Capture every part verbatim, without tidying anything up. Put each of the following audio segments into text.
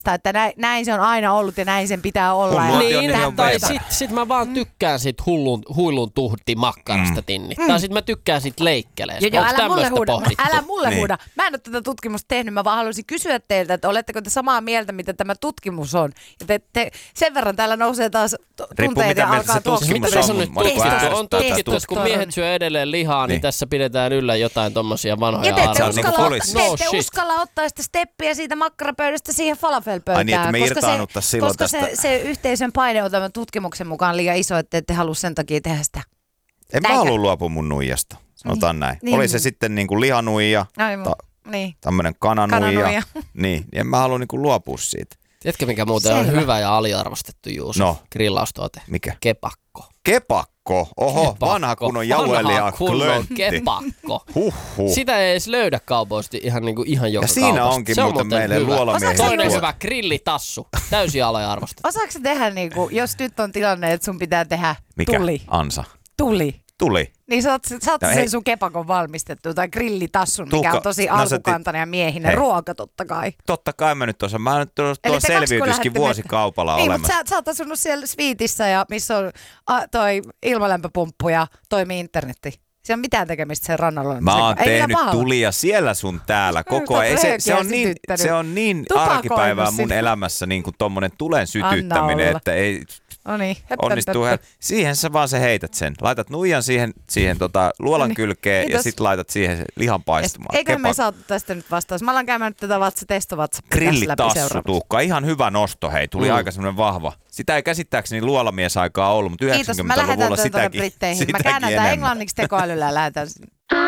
että näin, näin se on aina ollut ja näin sen pitää olla. Ja niin, tai sit, sit mä vaan tykkään sit hullun, huilun tuhti makkarasta, mm. Tinni. Mm. Tai sit mä tykkään sit leikkeleestä. Joo, älä mulle huuda. Älä mulle niin. huuda. Mä en ole tätä tutkimusta tehnyt, mä vaan haluaisin kysyä teiltä, että oletteko te samaa mieltä, mitä tämä tutkimus on. Ja te, te, sen verran täällä nousee taas tunteet ja alkaa tuoksia. Mitä tässä on nyt tutkittu? On tutkittu, että kun miehet syö edelleen lihaa, niin tässä pidetään yllä jotain tommosia vanhoja arvoja. Te ette uskalla ottaa sitä steppiä siitä makkarapöydästä siihen falafelpöytään. Ai niin, että me irtaannuttaa silloin koska tästä. Se, se yhteisön paine on tämän tutkimuksen mukaan liian iso, että ette halua sen takia tehdä sitä. En Näinkö? Mä halua luopua mun nuijasta, sanotaan niin. näin. Niin. Oli se sitten niin kuin lihanuija, ta- niin. tämmöinen kananuija, kananuija. Niin, en mä halua niin kuin luopua siitä. Tiedätkö, mikä muuten Selvä. on hyvä ja aliarvostettu Juuso? No. Grillaustuote. Mikä? Kepakko. Kepakko? Oho, kepakko. vanha kunnon jauhelia klöntti. Kepakko. Huhhuh. Sitä ei edes löydä kaupoista ihan, niin kuin, ihan joka ja siinä kaupasta. onkin se muuten meille luolamiehen. Toinen hyvä grillitassu. Täysin aliarvostettu. Osaatko tehdä, niin kuin, jos nyt on tilanne, että sun pitää tehdä Mikä? tuli? Ansa. Tuli. Tuli. Niin sä oot, sä oot no, sen sun kepakon valmistettu tai grillitassun, mikä Tuukka, on tosi alkukantainen ja miehinen hei. ruoka totta kai. Totta kai mä nyt osaan. Mä nyt tuo, tuo selviytyskin vuosikaupalla niin, olemassa. Niin, mutta sä, sä oot asunut siellä Sviitissä ja missä on a, toi ilmalämpöpumppu ja toimii internetti. Se on mitään tekemistä sen rannalla. Mä oon tehnyt tulia siellä sun täällä koko ajan. Se, se on niin, se on niin arkipäivää mun elämässä niin kuin tommonen tulen sytyttäminen, että ei... No niin, onnistuu. Siihen sä vaan se heität sen. Laitat nuijan siihen, siihen tota, luolan niin, kylkeen kiitos. Ja sit laitat siihen lihan paistumaan. Eikö me saatu tästä nyt vastaus? Mä alan käymään nyt tätä vatsa, testo WhatsAppia grillitassu, Tuukka. Ihan hyvä nosto, hei. Tuli mm. aika semmoinen vahva. Sitä ei käsittääkseni luolamies aikaa ollut, mutta yhdeksänkymmentäluvulla sitäkin, sitäkin Mä käännän tämän englanniksi tekoälyllä ja lähetän sinne.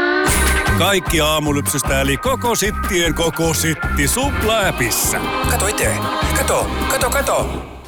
Kaikki aamulypsystä eli koko sittien koko sitti Supla-äpissä. Kato itse. Kato, kato, kato.